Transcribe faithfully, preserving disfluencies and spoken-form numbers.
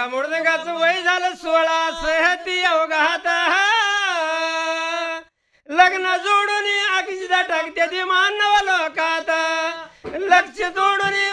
मृदंगाचं वय झालं सोळा सहती अवघात लग्न जोडून अक्षिदा टाकते ती मानव लोकात लक्ष जोडून